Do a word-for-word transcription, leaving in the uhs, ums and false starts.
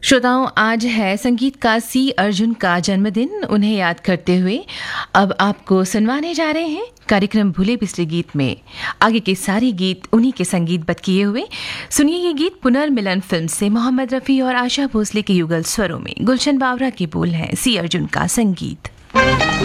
श्रोताओं, आज है संगीतकार सी अर्जुन का जन्मदिन। उन्हें याद करते हुए अब आपको सुनवाने जा रहे हैं कार्यक्रम भूले बिसरे गीत में आगे के सारे गीत उन्हीं के संगीतबद्ध किए हुए। सुनिए ये गीत पुनर्मिलन फिल्म से मोहम्मद रफ़ी और आशा भोसले के युगल स्वरों में। गुलशन बावरा के बोल हैं, सी अर्जुन का संगीत।